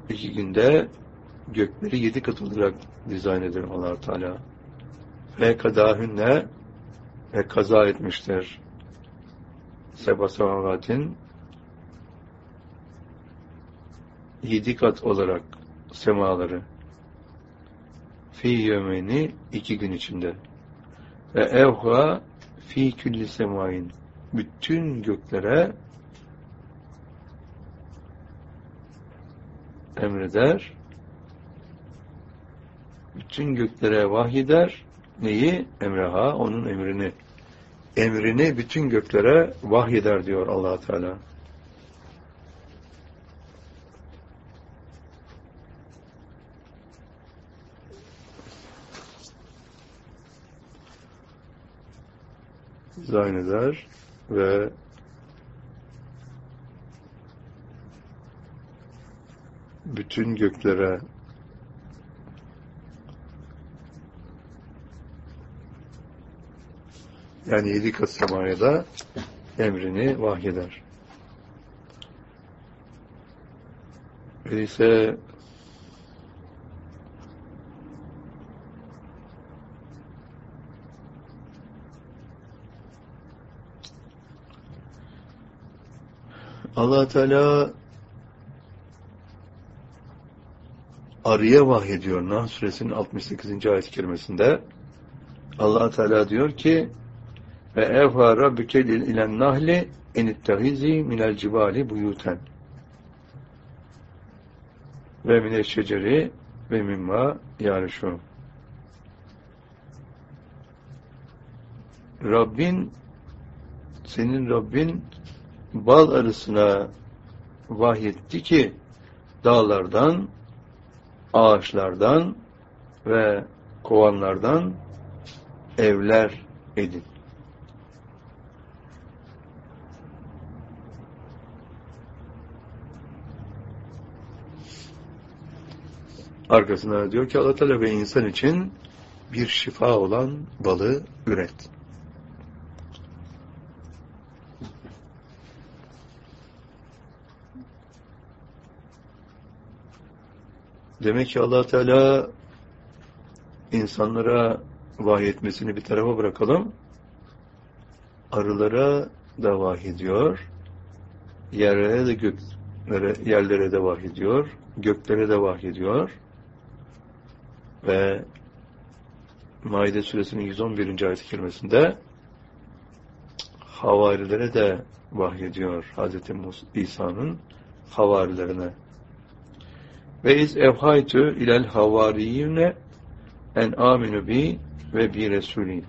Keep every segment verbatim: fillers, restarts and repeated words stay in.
iki günde gökleri yedi kat olarak dizayn eder Allah Teala. Ve kadahünne ve kaza etmiştir. Seba semavatin yedi kat olarak semaları. Fi yevmeni iki gün içinde. Ve evha fi külli semain. Bütün göklere emreder. Bütün göklere vahyeder. Neyi? Emreha, onun emrini. Emrini bütün göklere vahyeder diyor Allah Teala. Dizayn eder ve bütün göklere yani yedi kat semaya da emrini vahyeder. Öyleyse Allah Teala arıya vahyediyor. Nahl suresinin altmış sekizinci ayet-i kerimesinde Allah Teala diyor ki ve evha rabbuke ilen nahli enittehizi minel cibali buyuten ve mineşşeceri ve mimma yarışu. Rabbin, senin Rabbin bal arısına vahyetti ki dağlardan, ağaçlardan ve kovanlardan evler edin. Arkasında diyor ki Allah Teala ve insan için bir şifa olan balı üret. Demek ki Allah Teala insanlara vahyetmesini bir tarafa bırakalım. Arılara da vahyediyor. Yerlere de göklere, yerlere de vahyediyor. Göklere de vahyediyor. Ve Maide suresinin yüz on birinci ayet-i kerimesinde havarilere de vahyediyor. Hazreti İsa'nın havarilerine. Ve iz evhaytü ilel havariyine en aminu bi ve bi resulî.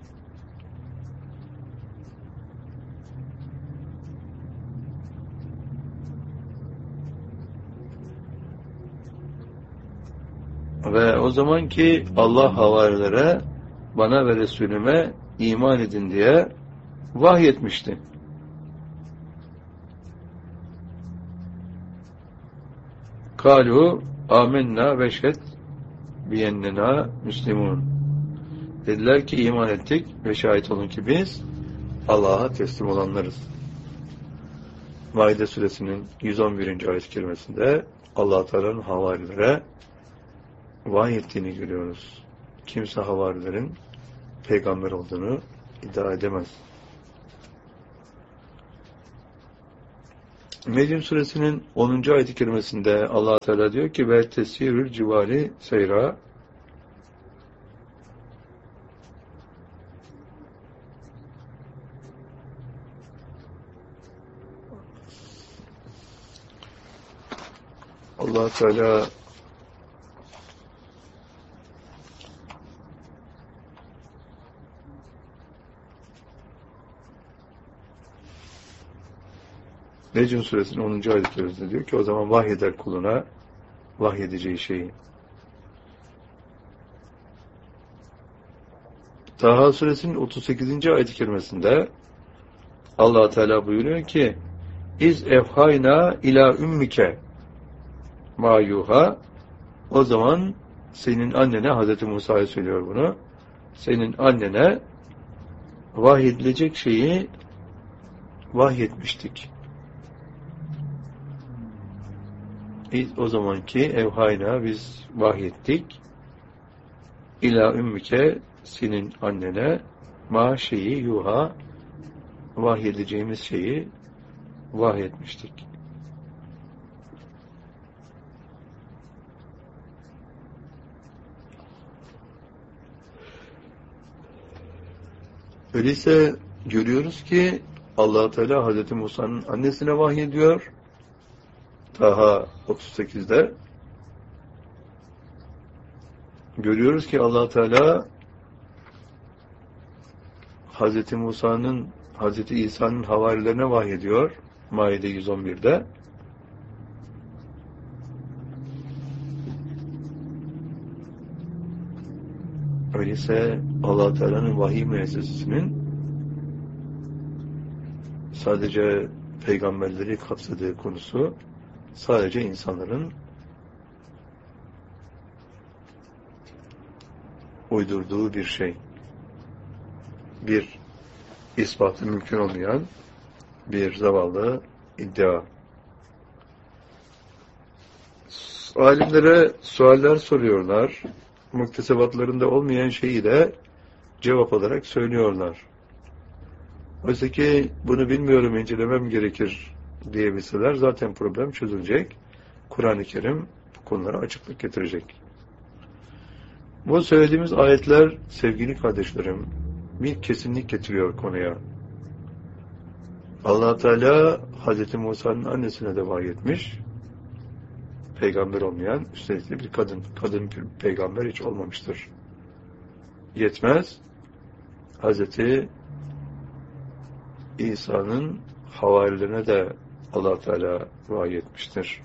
Ve o zaman ki Allah havarilere bana ve Resulüme iman edin diye vahyetmişti. Kalu amenna ve şed biyennena müslimun. Dediler ki iman ettik ve şahit olun ki biz Allah'a teslim olanlarız. Maide suresinin yüz on birinci ayet-i kerimesinde Allah Teala'nın havarilere vahyettiğini görüyoruz. Kimse havarilerin peygamber olduğunu iddia edemez. Medyum suresinin onuncu ayet-i kerimesinde Allah Teala diyor ki ve tesirül civali seyra. Allah Teala Necm suresinin onuncu ayet-i kerimesinde diyor ki o zaman vahyeder kuluna vahyedeceği şeyi. Taha suresinin otuz sekizinci ayet-i kerimesinde Allah Teala buyuruyor ki İz efhayna ila ümmike ma yuha. O zaman senin annene, Hazreti Musa'ya söylüyor bunu, senin annene vahyedilecek şeyi vahyetmiştik. o zamanki evhayna biz vahyettik. İlâ ümmüke senin annene ma şeyi yuha vahyedeceğimiz şeyi vahyetmiştik. Öyleyse görüyoruz ki Allah Teala Hazreti Musa'nın annesine vahyediyor. Taha otuz sekizde görüyoruz ki Allah Teala Hazreti Musa'nın Hazreti İsa'nın havarilerine vahyediyor. Maide yüz on birde. Öyleyse Allah Teala'nın vahiy müessesesinin sadece peygamberleri kapsadığı konusu sadece insanların uydurduğu bir şey. Bir ispatı mümkün olmayan bir zavallı iddia. Alimlere sualler soruyorlar. Muktesebatlarında olmayan şeyi de cevap olarak söylüyorlar. Oysa ki bunu bilmiyorum, incelemem gerekir diyebilseler zaten problem çözülecek. Kur'an-ı Kerim bu konulara açıklık getirecek. Bu söylediğimiz ayetler sevgili kardeşlerim bir kesinlik getiriyor konuya. Allah Teala Hazreti Musa'nın annesine de vahyetmiş. Peygamber olmayan, üstelik de bir kadın. Kadın bir peygamber hiç olmamıştır. Yetmez. Hazreti İsa'nın havarilerine de Allah Teala vahyetmiştir.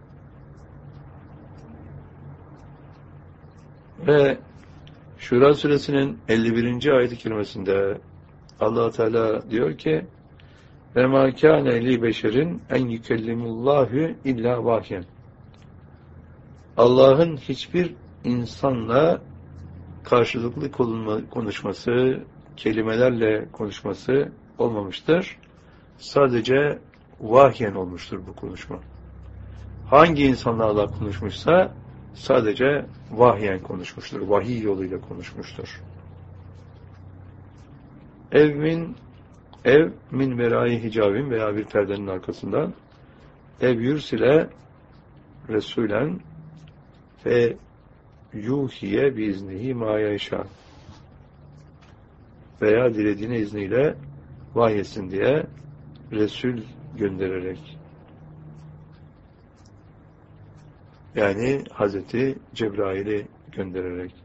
Ve Şura suresinin elli birinci ayet-i kerimesinde Allah Teala diyor ki: "Ve mâ kâne li beşerin en yükellimullâhu illâ vahyen." Allah'ın hiçbir insanla karşılıklı konuşması, kelimelerle konuşması olmamıştır. Sadece vahyen olmuştur bu konuşma. Hangi insanla Allah konuşmuşsa sadece vahyen konuşmuştur. Vahiy yoluyla konuşmuştur. Ev min ev min verai hicabin veya bir perdenin arkasından ev yürsile Resulen ve yuhiye biiznihi ma yeşâ veya dilediğine izniyle vahyetsin diye Resul göndererek, yani Hazreti Cebrail'i göndererek.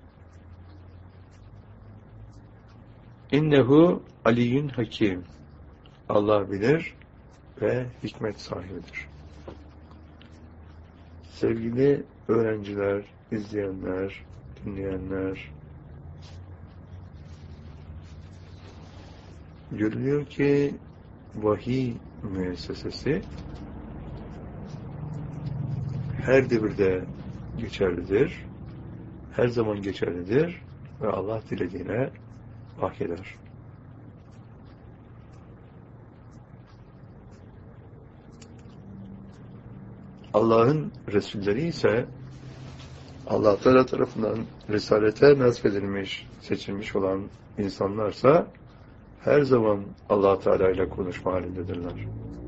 İnnehu aliyyün hakim. Allah bilir ve hikmet sahibidir. Sevgili öğrenciler, izleyenler, dinleyenler, görülüyor ki vahiy müessesesi her devirde geçerlidir, her zaman geçerlidir ve Allah dilediğine vahyeder. Allah'ın Resulleri ise Allah Teala tarafından Risalete nasfedilmiş, seçilmiş olan insanlarsa her zaman Allah Teala ile konuşma halindedirler.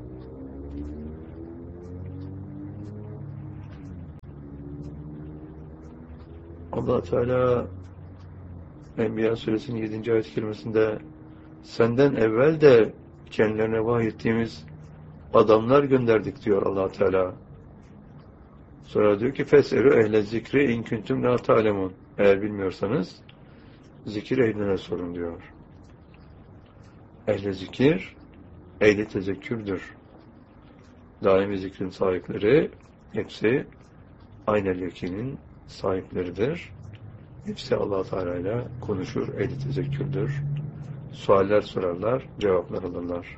Allah Teala Enbiya suresinin yedinci ayet-i kerimesinde senden evvel de kendilerine vahyettiğimiz adamlar gönderdik diyor Allah Teala. Sonra diyor ki fes'eru ehle zikri in kuntum la ta'lemun. Eğer bilmiyorsanız zikir ehline sorun diyor. Ehl-i zikir, ehl-i tezekkürdür. Daimi zikrin sahipleri hepsi aynel yakinin sahipleridir. Hepsi Allah Teala ile konuşur, ehl-i tezekkürdür. Sualler sorarlar, cevaplar alırlar.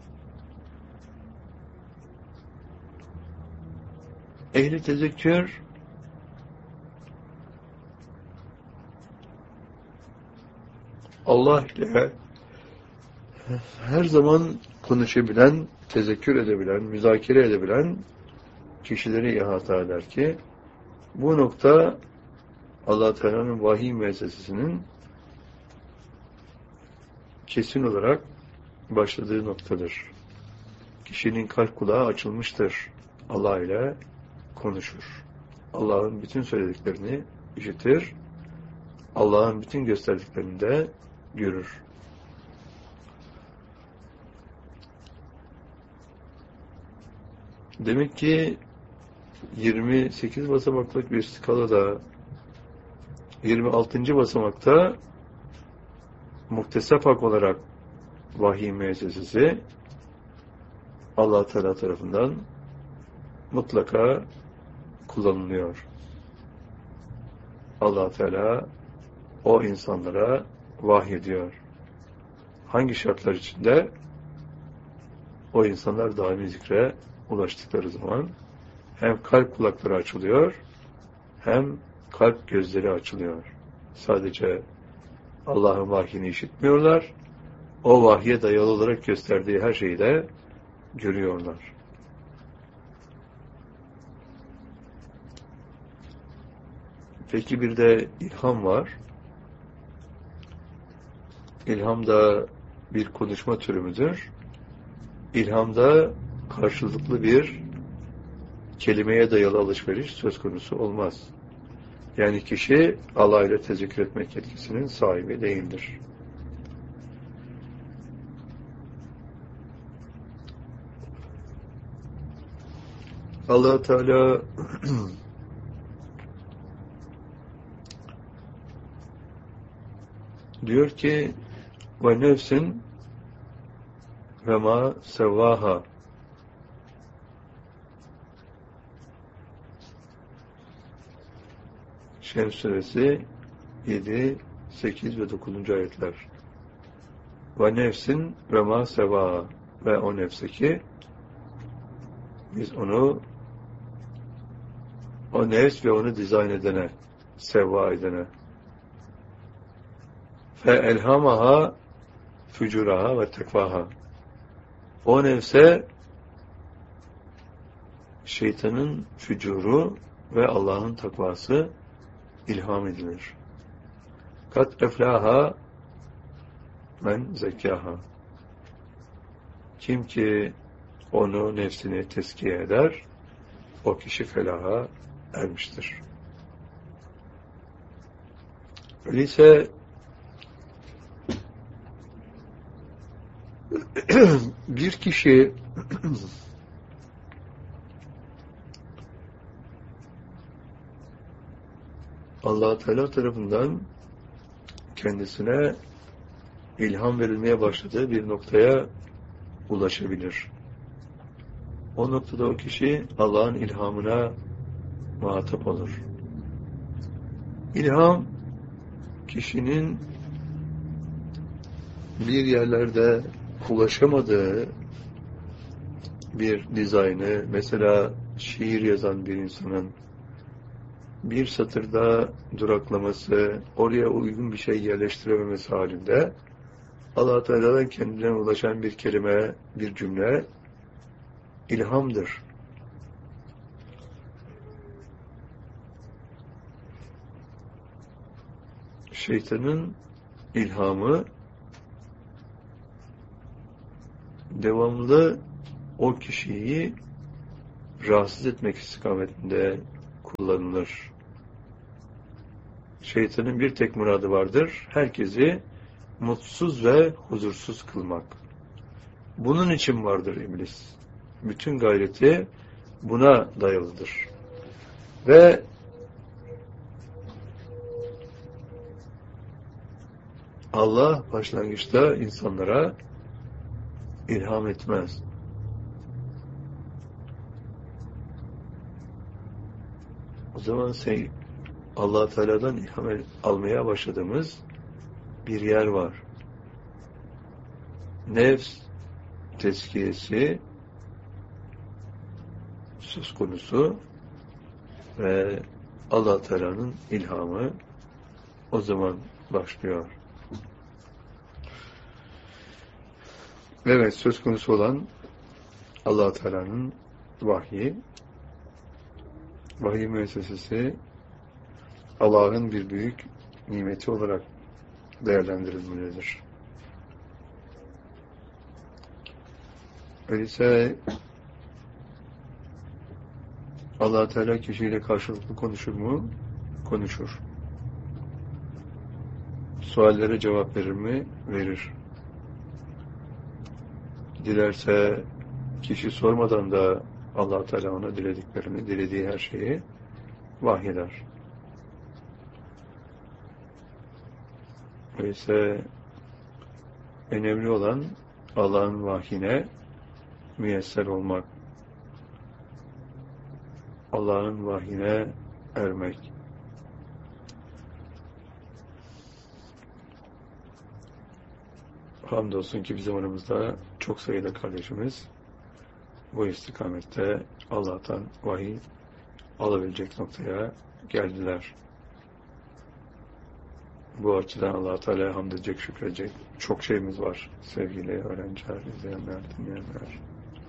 Ehl-i tezekkür Allah ile her zaman konuşabilen, tezekkür edebilen, müzakere edebilen kişileri ihata eder ki bu nokta Allah Teala'nın vahiy müessesesinin kesin olarak başladığı noktadır. Kişinin kalp kulağı açılmıştır. Allah ile konuşur. Allah'ın bütün söylediklerini işitir. Allah'ın bütün gösterdiklerini de görür. Demek ki yirmi sekiz basamaklık bir skalada yirmi altıncı basamakta muktesap hak olarak vahiy müessesesi Allah Teala tarafından mutlaka kullanılıyor. Allah Teala o insanlara vahyediyor. Hangi şartlar içinde? O insanlar daimi zikre ulaştıkları zaman hem kalp kulakları açılıyor, hem kalp gözleri açılıyor. Sadece Allah'ın vahyini işitmiyorlar, o vahye dayalı olarak gösterdiği her şeyi de görüyorlar. Peki bir de ilham var. İlham da bir konuşma türü müdür? İlhamda karşılıklı bir kelimeye dayalı alışveriş söz konusu olmaz. Yani kişi Allah ile tezekür etmek yetkisinin sahibi değildir. Allah Teala diyor ki ve nefsin ve ma sevvaha Şems suresi yedi, sekiz ve dokuzuncu ayetler. Ve nefsin ve ma sevvaha ve o nefse ki biz onu o nefs ve onu dizayn edene, sevva edene fe elhamaha fücuraha ve tekvaha o nefse şeytanın fücuru ve Allah'ın takvası ilham edilir. Kat eflaha men zekâha kim ki onu nefsini tezkiye eder o kişi felaha ermiştir. Öyleyse bir kişi Allah Teala tarafından kendisine ilham verilmeye başladığı bir noktaya ulaşabilir. O noktada o kişi Allah'ın ilhamına muhatap olur. İlham kişinin bir yerlerde ulaşamadığı bir dizaynı, mesela şiir yazan bir insanın bir satırda duraklaması, oraya uygun bir şey yerleştirememesi halinde Allah Teala'dan kendine ulaşan bir kelime, bir cümle ilhamdır. Şeytanın ilhamı devamlı o kişiyi rahatsız etmek istikametinde kullanılır. Şeytanın bir tek muradı vardır. Herkesi mutsuz ve huzursuz kılmak. Bunun için vardır iblis. Bütün gayreti buna dayalıdır. Ve Allah başlangıçta insanlara ilham etmez. O zaman sen Allah Teala'dan ilham almaya başladığımız bir yer var. Nefs tezkiyesi söz konusu ve Allah Teala'nın ilhamı o zaman başlıyor. Evet, söz konusu olan Allah Teala'nın vahyi vahiy müessesesi Allah'ın bir büyük nimeti olarak değerlendirilmelidir. Öyleyse Allah Teala kişiyle karşılıklı konuşur mu? Konuşur. Suallere cevap verir mi? Verir. Dilerse kişi sormadan da Allah Teala ona dilediklerini, dilediği her şeyi vahyeder. Öyleyse önemli olan Allah'ın vahyine müyesser olmak, Allah'ın vahyine ermek. Hamdolsun ki bizim aramızda çok sayıda kardeşimiz bu istikamette Allah'tan vahiy alabilecek noktaya geldiler. Bu açıdan Allah-u Teala'ya hamd edecek, şükredecek çok şeyimiz var sevgili öğrenciler, izleyenler, dinleyenler.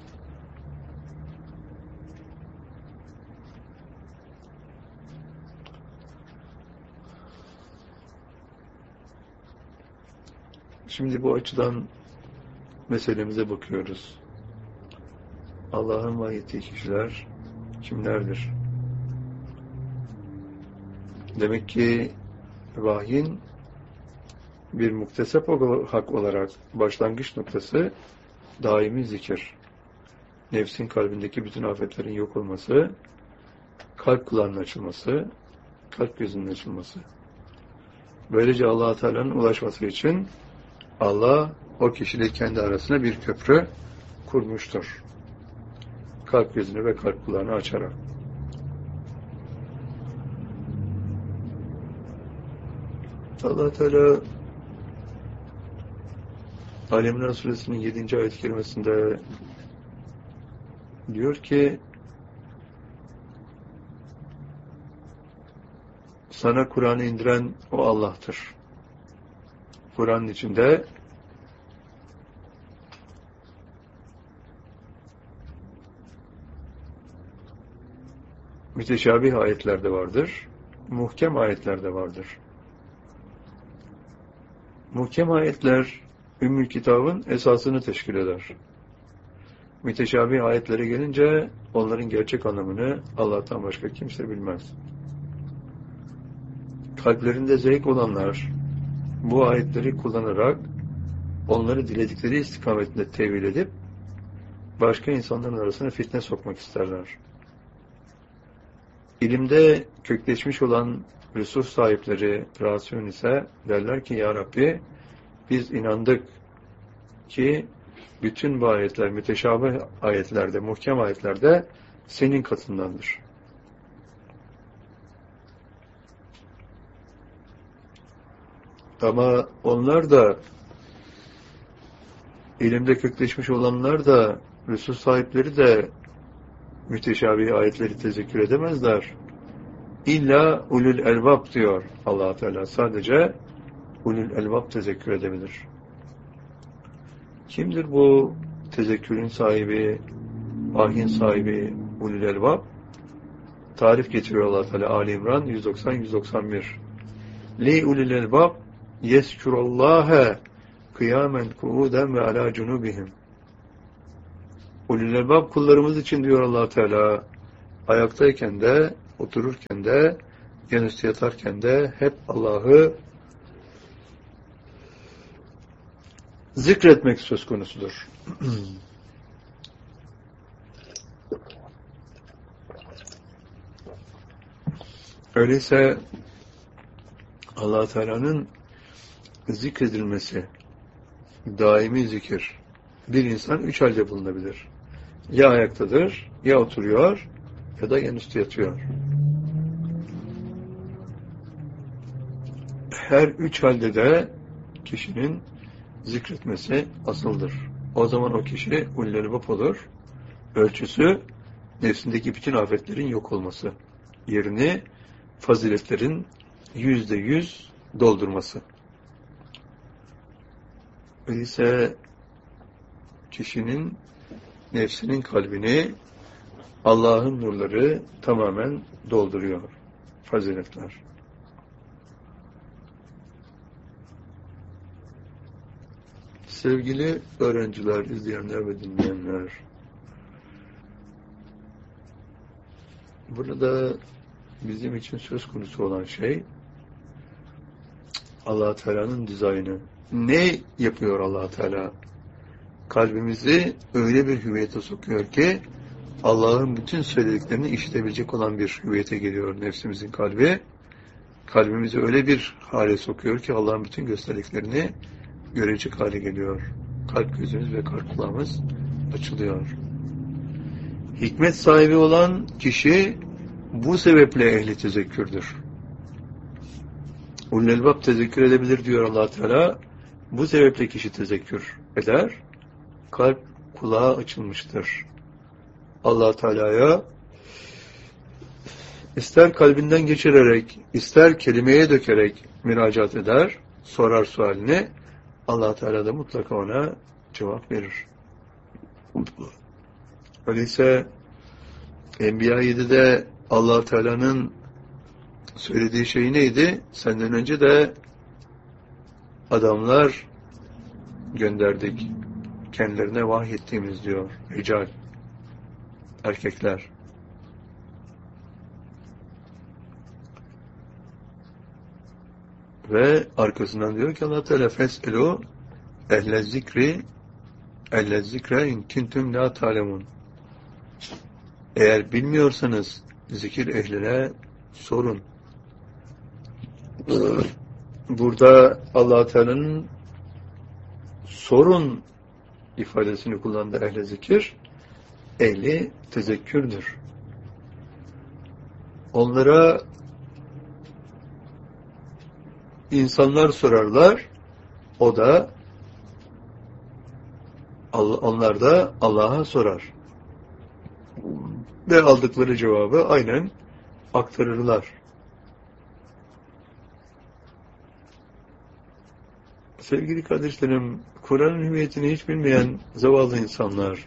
Şimdi bu açıdan meselemize bakıyoruz. Allah'ın vahyettiği kişiler kimlerdir? Demek ki vahyin bir muktesep hak olarak başlangıç noktası daimi zikir. Nefsin kalbindeki bütün afetlerin yok olması, kalp kulağının açılması, kalp gözünün açılması. Böylece Allah-u Teala'nın ulaşması için Allah o kişiyle kendi arasına bir köprü kurmuştur. Kalp gözünü ve kalp kulağını açarak. Allah Teala Ali İmran Suresinin yedinci ayet-i kerimesinde diyor ki sana Kur'an'ı indiren o Allah'tır. Kur'an'ın içinde müteşabih ayetler de vardır, muhkem ayetler de vardır. Muhkem ayetler Ümmül Kitab'ın esasını teşkil eder. Müteşabih ayetlere gelince onların gerçek anlamını Allah'tan başka kimse bilmez. Kalplerinde zevk olanlar bu ayetleri kullanarak onları diledikleri istikametinde tevil edip başka insanların arasına fitne sokmak isterler. İlimde kökleşmiş olan resus sahipleri, rasyon ise derler ki ya Rabbi biz inandık ki bütün bu ayetler, müteşabih ayetlerde, muhkem ayetlerde senin katındandır. Ama onlar da ilimde kökleşmiş olanlar da resus sahipleri de müteşabih ayetleri tezekkür edemezler. İlla ulul elbab diyor Allah Teala. Sadece ulul elbab tezekkür edebilir. Kimdir bu tezekkürün sahibi, vahyin sahibi ulul elbab? Tarif getiriyor Allah Teala Ali İmran yüz doksan yüz doksan bir. Li ulul elbab yezkurullâhe kıyamen kuuden ve alâ cunubihim. Ulul elbab kullarımız için diyor Allah Teala ayaktayken de, otururken de, yanüstü yatarken de hep Allah'ı zikretmek söz konusudur. Öyleyse Allah Teala'nın zikredilmesi, daimi zikir, bir insan üç halde bulunabilir. Ya ayaktadır, ya oturuyor, ya da yanüstü yatıyor. Her üç halde de kişinin zikretmesi asıldır. O zaman o kişi ulul elbab olur. Ölçüsü nefsindeki bütün afetlerin yok olması. Yerini faziletlerin yüzde yüz doldurması. Öyleyse kişinin nefsinin kalbini Allah'ın nurları tamamen dolduruyor. Faziletler. Sevgili öğrenciler, izleyenler ve dinleyenler, burada bizim için söz konusu olan şey Allah Teala'nın dizaynı. Ne yapıyor Allah Teala? Kalbimizi öyle bir hüviyete sokuyor ki Allah'ın bütün söylediklerini işitebilecek olan bir hüviyete geliyor nefsimizin kalbi. Kalbimizi öyle bir hale sokuyor ki Allah'ın bütün gösterdiklerini görecek hale geliyor. Kalp gözümüz ve kalp kulağımız açılıyor. Hikmet sahibi olan kişi bu sebeple ehli tezekkürdür. Ulul elbab tezekkür edebilir diyor Allah Teala. Bu sebeple kişi tezekkür eder. Kalp kulağı açılmıştır. Allah Teala'ya ister kalbinden geçirerek, ister kelimeye dökerek müracaat eder, sorar sualini, Allah Teala da mutlaka ona cevap verir. Öyleyse Enbiya yedide Allah Teala'nın söylediği şey neydi? Senden önce de adamlar gönderdik. Kendilerine vahyettiğimiz diyor. Rical. Erkekler. Ve arkasından diyor ki Allah Teala fes'elu ehle zikri ehle zikre in kuntum la ta'lemun. Eğer bilmiyorsanız zikir ehline sorun. Burada Allah Teala'nın sorun ifadesini kullandığı ehl-i zikir, ehli tezekkürdür. Onlara insanlar sorarlar, o da onlar da Allah'a sorar. Ve aldıkları cevabı aynen aktarırlar. Sevgili kardeşlerim, Kur'an'ın hüviyetini hiç bilmeyen zavallı insanlar,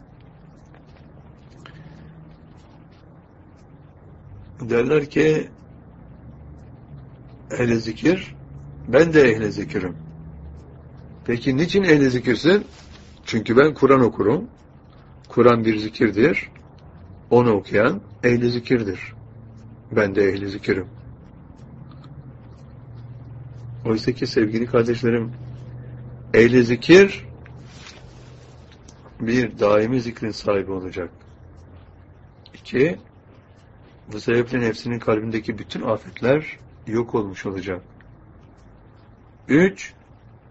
derler ki ehl-i zikir, ben de ehl-i zikirim. Peki niçin ehl-i zikirsin? Çünkü ben Kur'an okurum. Kur'an bir zikirdir. Onu okuyan ehl-i zikirdir. Ben de ehl-i zikirim. Oysa ki sevgili kardeşlerim, ehl-i zikir bir daimi zikrin sahibi olacak. İki, bu sebeple nefsinin kalbindeki bütün afetler yok olmuş olacak. Üç,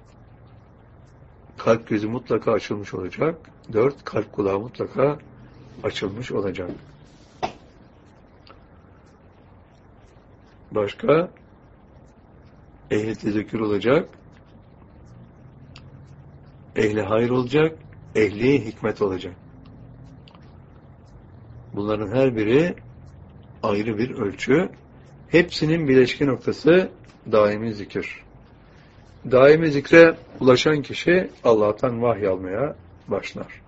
kalp gözü mutlaka açılmış olacak. Dört, kalp kulağı mutlaka açılmış olacak. Başka? Ehli tezekkür olacak. Ehli hayır olacak. Ehli hikmet olacak. Bunların her biri ayrı bir ölçü. Hepsinin bileşki noktası daimi zikir. Daimi zikre ulaşan kişi Allah'tan vahiy almaya başlar.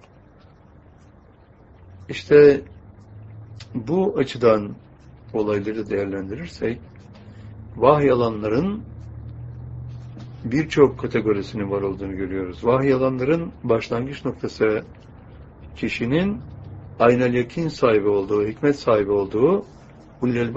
İşte bu açıdan olayları değerlendirirsek, vahiy alanların birçok kategorisinin var olduğunu görüyoruz. Vahiy alanların başlangıç noktası kişinin aynel yakin sahibi olduğu, hikmet sahibi olduğu, ulul